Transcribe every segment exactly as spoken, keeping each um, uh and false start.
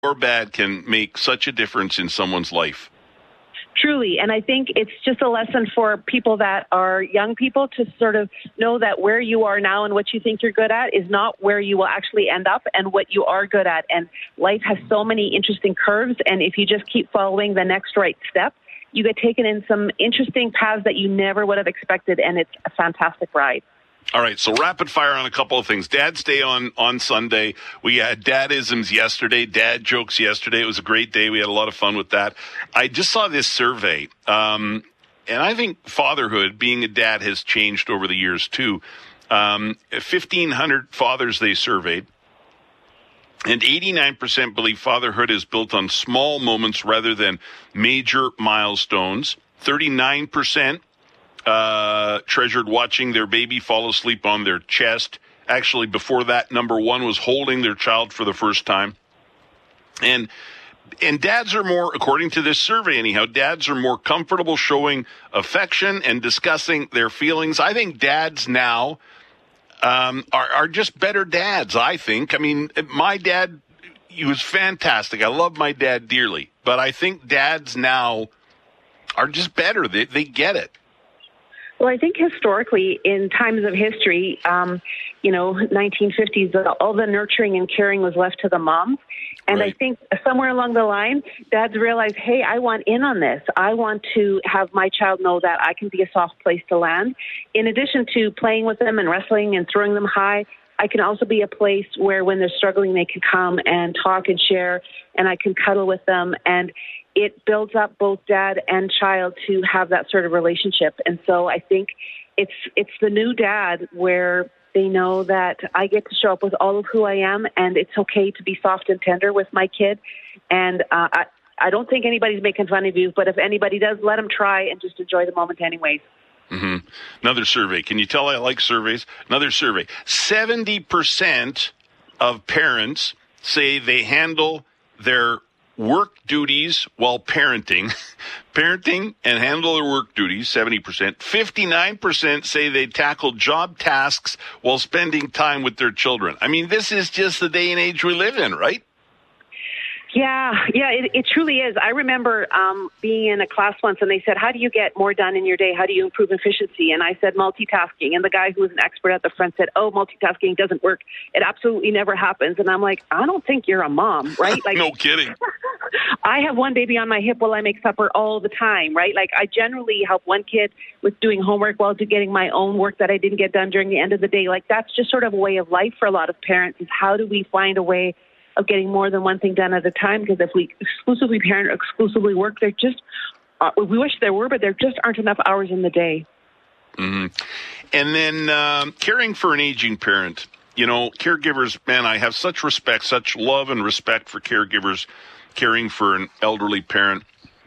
or bad can make such a difference in someone's life. Truly. And I think it's just a lesson for people that are young people to sort of know that where you are now and what you think you're good at is not where you will actually end up and what you are good at. And life has so many interesting curves. And if you just keep following the next right step, you get taken in some interesting paths that you never would have expected. And it's a fantastic ride. All right, so rapid fire on a couple of things. Dad's Day on, on Sunday. We had dadisms yesterday, dad jokes yesterday. It was a great day. We had a lot of fun with that. I just saw this survey, um, and I think fatherhood, being a dad, has changed over the years too. Um, fifteen hundred fathers they surveyed, and eighty-nine percent believe fatherhood is built on small moments rather than major milestones. thirty-nine percent Uh, treasured watching their baby fall asleep on their chest. Actually, before that, number one was holding their child for the first time. And and dads are more, according to this survey anyhow, dads are more comfortable showing affection and discussing their feelings. I think dads now um, are, are just better dads, I think. I mean, my dad, he was fantastic. I love my dad dearly. But I think dads now are just better. They, they get it. Well, I think historically, in times of history, um, you know, nineteen fifties, all the nurturing and caring was left to the moms. And right. I think somewhere along the line, dads realized, hey, I want in on this. I want to have my child know that I can be a soft place to land. In addition to playing with them and wrestling and throwing them high, I can also be a place where when they're struggling, they can come and talk and share, and I can cuddle with them. And it builds up both dad and child to have that sort of relationship. And so I think it's it's the new dad where they know that I get to show up with all of who I am, and it's okay to be soft and tender with my kid. And uh, I, I don't think anybody's making fun of you, but if anybody does, let them try and just enjoy the moment anyways. Mm-hmm. Another survey. Can you tell I like surveys? Another survey. seventy percent of parents say they handle their work duties while parenting. Parenting and handle their work duties, seventy percent. fifty-nine percent say they tackle job tasks while spending time with their children. I mean, this is just the day and age we live in, right? Yeah, yeah, it, it truly is. I remember um, being in a class once and they said, how do you get more done in your day? How do you improve efficiency? And I said, multitasking. And the guy who was an expert at the front said, oh, multitasking doesn't work. It absolutely never happens. And I'm like, I don't think you're a mom, right? Like, no kidding. I have one baby on my hip while I make supper all the time, right? Like I generally help one kid with doing homework while getting my own work that I didn't get done during the end of the day. Like that's just sort of a way of life for a lot of parents is how do we find a way of getting more than one thing done at a time, because if we exclusively parent or exclusively work, there just, uh, we wish there were, but there just aren't enough hours in the day. Mm-hmm. And then um, caring for an aging parent, you know, caregivers, man, I have such respect, such love and respect for caregivers caring for an elderly parent.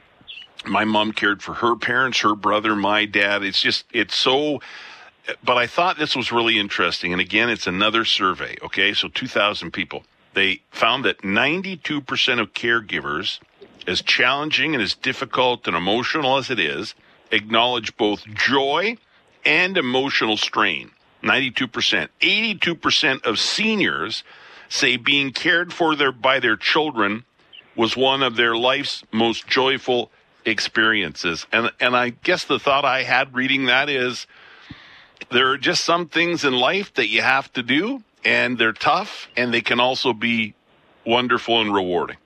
My mom cared for her parents, her brother, my dad. It's just, it's so, but I thought this was really interesting. And again, it's another survey, okay? So two thousand people. They found that ninety-two percent of caregivers, as challenging and as difficult and emotional as it is, acknowledge both joy and emotional strain. ninety-two percent. eighty-two percent of seniors say being cared for their, by their children was one of their life's most joyful experiences. And, and I guess the thought I had reading that is there are just some things in life that you have to do, and they're tough, and they can also be wonderful and rewarding.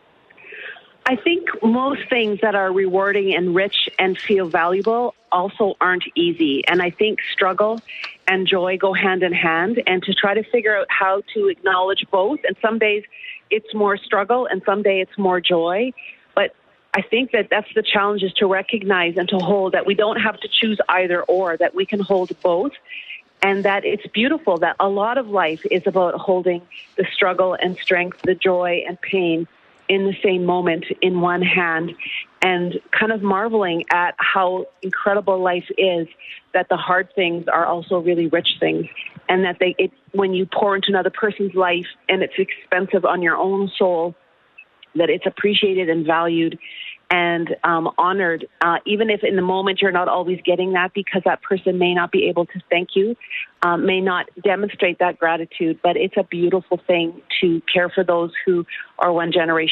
I think most things that are rewarding and rich and feel valuable also aren't easy. And I think struggle and joy go hand in hand, and to try to figure out how to acknowledge both. And some days it's more struggle, and some days it's more joy. But I think that that's the challenge, is to recognize and to hold that we don't have to choose either or, that we can hold both. And that it's beautiful that a lot of life is about holding the struggle and strength, the joy and pain in the same moment in one hand, and kind of marveling at how incredible life is, that the hard things are also really rich things, and that they, it, when you pour into another person's life and it's expensive on your own soul, that it's appreciated and valued. and um, honored, uh, even if in the moment you're not always getting that because that person may not be able to thank you, um, may not demonstrate that gratitude. But it's a beautiful thing to care for those who are one generation